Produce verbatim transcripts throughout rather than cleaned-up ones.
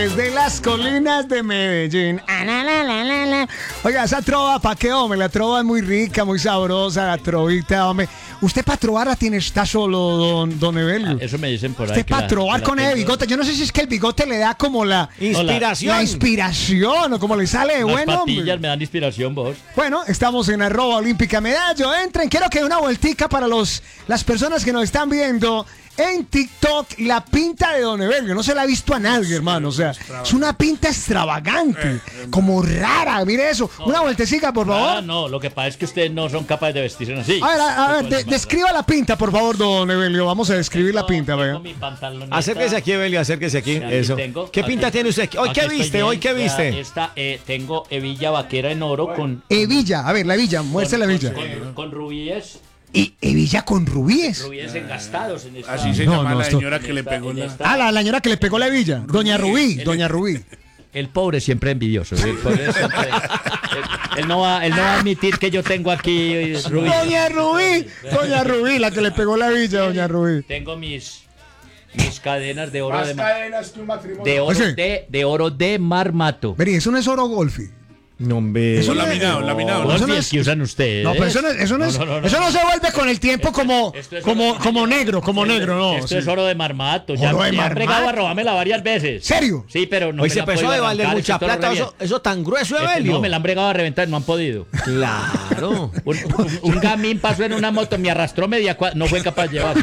Desde las colinas de Medellín. Ah, la, la, la, la, la. Oiga, esa trova, ¿pa' qué, hombre? La trova es muy rica, muy sabrosa, la trovita, hombre. Usted para trovar la tiene, está solo, don, don Evelio. Ah, eso me dicen por ahí. Usted para trovar con ese tengo... bigote. Yo no sé si es que el bigote le da como la inspiración. La inspiración, o como le sale de Las bueno, patillas hombre. me dan inspiración, vos. Bueno, estamos en arroba olímpica medallo. Entren, quiero que una vueltica para los las personas que nos están viendo en TikTok. La pinta de don Evelio, no se la ha visto a nadie, hermano. O sea, es una pinta extravagante, como rara. Mire eso. Una vueltecita, por favor. Ah, no, lo que pasa es que ustedes no son capaces de vestirse así. A ver, a, a ver, de, describa la pinta, por favor, don Evelio. Vamos a describir la pinta, vea. Acérquese aquí, Evelio, acérquese aquí. Aquí Eso. tengo, ¿Qué aquí- pinta tiene usted? ¿Hoy aquí qué estoy viste? bien. ¿Hoy qué Vea, viste? Esta, eh, tengo hebilla vaquera en oro con... Hebilla, a ver, la hebilla, muestre la con- hebilla. Con, con rubíes, Y hebilla con rubíes. rubíes engastados en esta... Así se No, llama no, la esto- señora que le esta- pegó en la... esta- Ah, la, la señora que le pegó la hebilla. Doña Rubí, doña Rubí. El pobre siempre envidioso. El pobre siempre- él, él no va, él no va a admitir que yo tengo aquí eh, rubí. Doña Rubí, doña Rubí, la que le pegó la hebilla, doña Rubí. Tengo mis mis cadenas de oro Más de, mar- cadenas que un matrimonio. de oro Oye. de, de oro de marmato. Vení, eso no es oro golfi. No, hombre. Eso Eso no es- laminado, laminado. no, eso Golfi no es es- que usan ustedes. No, pero eso no, es- eso no, es- No, no, no, eso no no. se vuelve con el tiempo como, esto es como, oro- como negro, como negro, no. Esto sí. es oro de marmato. Ya, Oro de ya han marmato. pregado a robármela varias veces. ¿Serio? Sí, pero no Hoy me se la han empezó podido a valer arrancar, mucha esto es plata. re Eso, bien. eso tan grueso, Este, Evelio. no, me la han bregado a reventar, no han podido. Claro. Un, un- un gamín pasó en una moto, me arrastró media cuadra, no fue capaz de llevar.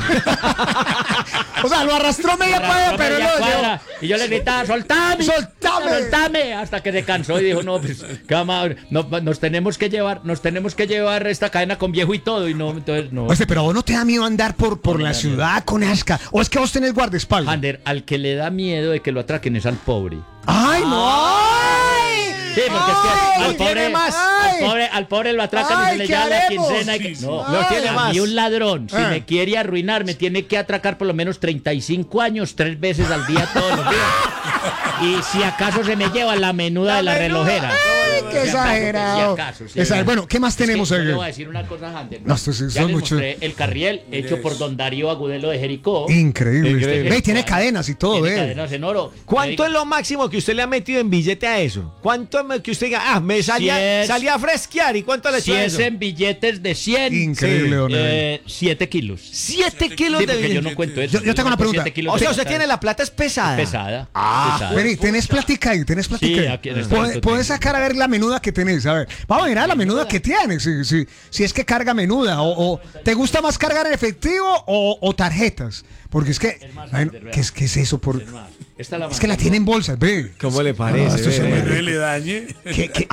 O sea, lo arrastró media cuadra, pero media no cuadra, y yo le gritaba, soltame, ¡Soltame! soltame, hasta que se cansó y dijo, no, pues, ¿qué vamos a- no, nos tenemos que llevar, nos tenemos que llevar esta cadena con viejo y todo, y no, entonces no. Oye, pero a vos no te da miedo andar por, por No me la da ciudad con asca. O es que vos tenés guardaespaldas. Ander, al que le da miedo de que lo atraquen es al pobre. ¡Ay, no! Sí, porque es que Ay, al pobre, tiene más. al pobre, al pobre lo atracan y Ay, se le ¿qué llama la haremos? quincena. y que- Sí, sí. no, Lo tiene a más. mí un ladrón, si Ah. me quiere arruinar, me tiene que atracar por lo menos treinta y cinco años, tres veces al día, todos los días. Y si acaso se me lleva la menuda de la relojera. ¡Ay, qué Si acaso, exagerado! si acaso, sí. Esa- bueno, ¿qué más Es que tenemos yo ahí? le voy a decir una cosa, Ander. No, esto sí, Ya son les muchos- mostré el carriel hecho por don Darío Agudelo de Jericó. Increíble. Increíble. Ve, tiene cadenas y todo, Tiene ve. cadenas en oro. ¿Cuánto es lo máximo que usted le ha metido en billete a eso? ¿Cuánto me- que usted diga, ah, me salía, Si es- salía a fresquear? ¿Y cuánto le echó Si a es eso? en billetes de cien, Increíble, don Evelio. eh, siete kilos. Siete kilos Sí, de porque yo billete. no cuento eso. Yo- yo tengo una pregunta. Siete kilos O sea, de usted plata. tiene la plata es pesada. pesada. Ah, pesada. vení, tenés platica ahí, tenés platica Sí, ahí. aquí en este Puedes- momento Puedes tengo. sacar a ver la menuda que tenés, a ver. Vamos a mirar la menuda que tienes, si, si, si es que carga menuda, o, o ¿te gusta más cargar en efectivo o, o tarjetas? Porque es que, más ay, grande, ¿qué es, qué es eso? Por, Esta es la es que la tiene en bolsas, ve. ¿Cómo le Ah, parece? esto se ve? me- Que le dañe. ¿Qué, qué,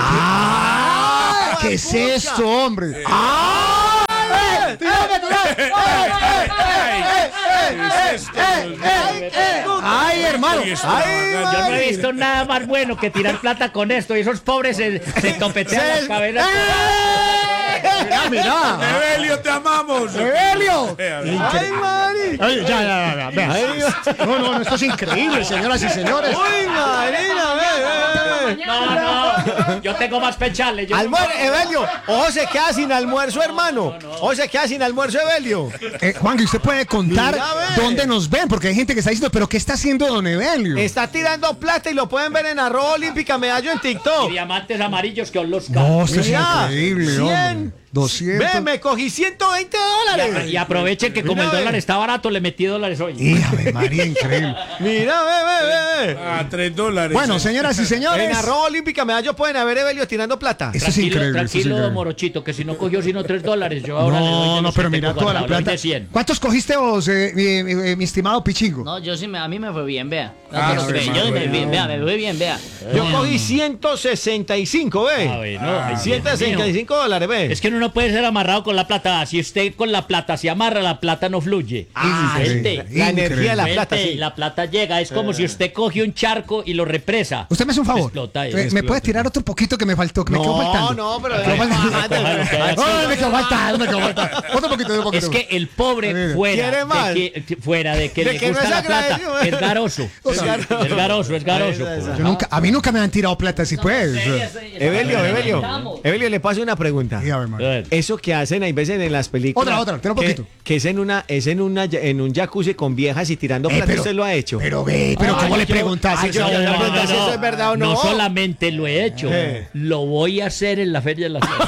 ah, ¿qué es esto, hombre? ¡Ah! ¡Eh! ¡Tirame, tirame! ¡Ay, hermano! ¡Ay, Yo no he visto nada más bueno que tirar plata con esto y esos pobres se, se topetean las cabezas. ¡Mira, mira! Evelio, te amamos. ¡Evelio! ¡Ay, Mari! Ay, ya, ya, ya, vea. No, no, no, esto es increíble, señoras y señores. ¡Uy, Marina! Ve, ve, ve. No, no, yo tengo más pechales. Yo Almuer Evelio, ojo se queda sin almuerzo, hermano. Ojo se queda sin almuerzo, Evelio. Eh, Juan, ¿y usted puede contar Mira, ve. dónde nos ven? Porque hay gente que está diciendo, ¿pero qué está haciendo don Evelio? Está tirando plata y lo pueden ver en arroba olímpica medallo en TikTok. diamantes amarillos que os los No, esto es Mira, increíble, cien. hombre. doscientos. Ve, me cogí ciento veinte dólares. Y aprovechen que como Mira, el ve. dólar está barato, le metí dólares hoy. Híjole, María, increíble. Mira, ve, ve, ve. A tres dólares. Bueno, señoras y señores. En arroba olímpica medallo pueden ver Evelio tirando plata. Esto es Tranquilo, increíble. esto es tranquilo, increíble. Morochito, que si no cogió sino tres dólares, yo ahora le doy de No, no, los pero que mira tengo toda la guardado, le doy plata. de cien. ¿Cuántos cogiste vos, eh, mi, mi- eh, mi estimado Pichingo? No, yo sí, me, a mí me fue bien, vea. No, Ah, pero sí, ve, sí, yo sí, me, sí. vi- vea, me fue bien, vea. Yo cogí ciento sesenta y cinco, Ah, ve. bueno, ay, ciento sesenta y cinco dólares, ve. Es que uno no puede ser amarrado con la plata. Si usted con la plata se amarra, la plata no fluye. Ah, Suelte. increíble. La energía de la Suelte, plata, y sí. la plata llega. Es como si usted coge un charco y lo represa. Usted me hace un favor. Explota, Eh, explota. ¿Me puede tirar otro poquito que me faltó? Que me quedó No, faltando. no, pero. Me quedó faltando. Cójalo, que hay Ay, me quedó faltando, me quedó faltando. Otro poquito, otro poquito. Es que el pobre Mira. fuera ¿Quiere más? de que, fuera de que De le que no gusta es la plata, agradecido. es garoso. Es garoso, es garoso. Esa, esa. Yo nunca, a mí nunca me han tirado plata así, pues. Evelio, Evelio. Evelio, le paso una pregunta. Dígame, hermano. Ay, ver. Eso que hacen hay veces en las películas. Otra, otra, ten un que- poquito. Que, es en una, es en una, en un jacuzzi con viejas y tirando Eh, plata. pero- ¿Usted lo ha hecho? Pero ve, pero Ay, ¿cómo le yo- preguntas ay, eso? yo- yo- yo- pregunto si eso es verdad o no. No solamente lo he hecho, Eh. lo voy a hacer en la Feria de las Flores.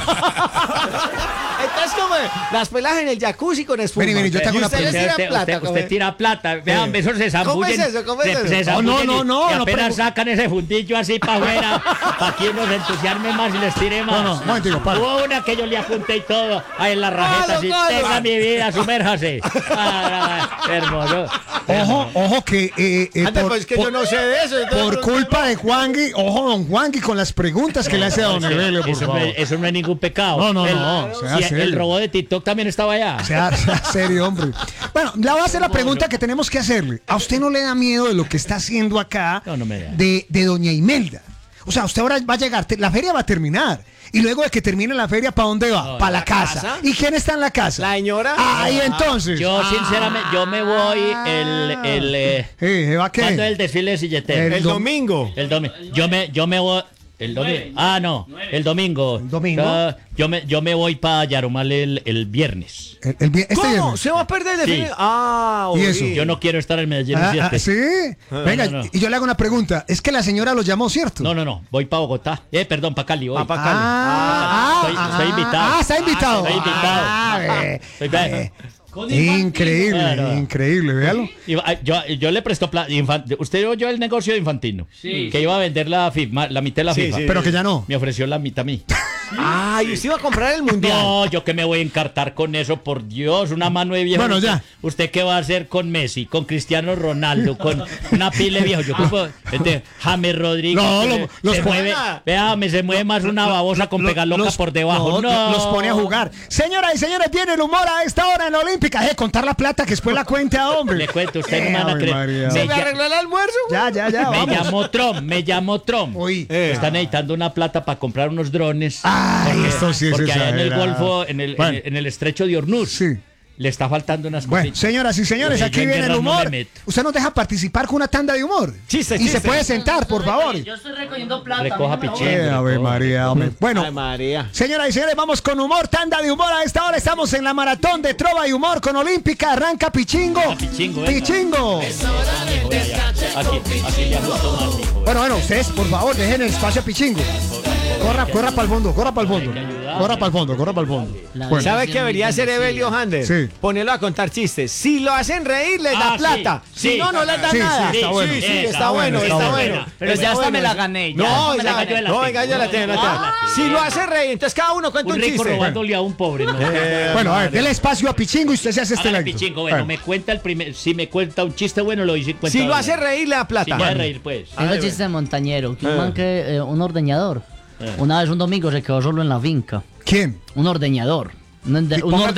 Entonces, como las pelas en el jacuzzi con espuma. Vení, vení, yo te hago Y una ustedes pregunta. tiran Usted, plata. usted- como- usted tira plata, vean, Eh. esos se ¿Cómo zambullen. es eso? ¿Cómo es se- eso? se No, no, zambullen no, y- no, y no apenas pregun- sacan ese fundillo así para afuera, para que uno se entusiasme más y les tire más. No, no, momentico, para. Hubo una que yo le apunté y todo, ahí en la rajeta, Claro, así, claro. tenga mi vida, sumérjase. Ah, ah, hermoso. Ojo, ojo que eh, eh, Ande, por, pues que por- yo no sé de eso. entonces por no- culpa de Juangui, ojo, don Juangui, con las preguntas que le hace a don Evelio, por Eso no, favor. es, eso no es ningún pecado. No, no, el, no, sea si serio. el robot de TikTok también estaba allá. Sea, sea serio, hombre. Bueno, la va a hacer la pregunta que tenemos que hacerle. ¿A usted no le da miedo de lo que está haciendo acá No, no me da. de, de doña Imelda? O sea, usted ahora va a llegar, te- la feria va a terminar. Y luego de que termine la feria, ¿para dónde va? No, Para la ¿la casa. casa? ¿Y quién está en la casa? La señora. Ahí entonces. Yo, sinceramente, yo me voy el. el eh, Eh, ¿va qué? ¿Cuándo es el desfile de silletero? El dom- domingo. El domingo. Yo me, yo me voy. El domingo. Ah, no. El domingo. ¿El domingo? Ah, yo me, yo me voy para Yarumal el, el viernes. El- el vi- este ¿Cómo? viernes. ¿Se va a perder el Sí. desfile? Ah, ¿Y uy. eso? Yo no quiero estar en Medellín Ah, el ah, siete. ¿sí? Venga, no, no. y yo le hago una pregunta. Es que la señora lo llamó, ¿cierto? No, no, no. Voy para Bogotá. Eh, perdón, para Cali. Voy. Pa' Cali. Ah, Estoy- ah, estoy ah, invitado. Ah, está invitado. Estoy invitado. Ah, ve. Estoy bien. Increíble, Claro. increíble, véalo. Y, ah, yo, yo le presto plata. Usted oyó el negocio de Infantino. Sí. Que iba a vender la, FIFA, la mitad de la Sí, FIFA. sí. Pero que ya no. Me ofreció la mitad a mí. Ah, y usted iba a comprar el mundial. No, yo que me voy a encartar con eso, por Dios, una mano de viejo. Bueno, ya. ¿Usted qué va a hacer con Messi, con Cristiano Ronaldo, con una pila de viejo? Yo como este James Rodríguez. No, que lo- le- los se pone- mueve, vea, me se mueve más una babosa con Lo- pegar loca los- por debajo. no, No, Los pone a jugar. Señoras y señores, tiene el humor a esta hora en la Olímpica. Eh, contar la plata que después la cuenta, hombre. Le cuento, usted Eh, no me van a Ave creer. María. ¿Se Me, me lla- arregló el almuerzo? Ya, ya, ya, me vamos. llamó Trump, me llamó Trump. Uy. Eh. Están necesitando una plata para comprar unos drones. Ay, porque, esto sí es porque allá en el exagerado. Golfo, en el, Bueno. en el, en el estrecho de Hormuz, Sí. le está faltando unas Bueno, cositas. señoras y señores, Yo aquí en viene el guerras no humor. me meto. Usted nos deja participar con una tanda de humor. Chiste, Y chiste. se puede sentar, por favor. Yo estoy recogiendo plata. Recoja a mí no me pichín. Eh, Ave María, hombre. Bueno, Ay, María. señoras y señores, vamos con humor, tanda de humor. A esta hora estamos en la maratón de trova y humor con Olímpica. Arranca Pichingo. Venga, Pichingo, venga. Pichingo. Aquí, aquí le ajusto más, hijo. Bueno, bueno, ustedes, por favor, dejen el espacio a Pichingo. Corra, corra para el fondo, corra para el fondo. Corra para el fondo, corra para el fondo. La Bueno, ¿Sabe qué debería hacer Evelio Hander? Sí. Ponerlo a contar chistes. Si lo hacen reír, les da Ah, sí, plata. sí. Si no, no les da Sí, sí, nada. está bueno. Sí, sí, Está está bueno, bueno, está está bueno. bueno. Pero Está ya hasta bueno. me la gané, ya No, hasta me ya, la gané. no, venga, ya la tengo. la tengo. Si lo hace reír, entonces cada uno cuenta Un un rico chiste. robándole a un pobre. ¿no? bueno, a ver, denle espacio a Pichingo y usted se hace este Hágale, like. Pichingo, bueno, me cuenta el primer. Si me cuenta un chiste bueno, lo dice cuenta. Si lo otro. hace reír, le da Si plata. me hace reír, pues. Tengo el chiste de montañero. Que un Eh. man que, eh, un ordeñador. Una vez un domingo se quedó solo en la finca. ¿Quién? Un ordeñador. Un, orde- un Ponga- orde-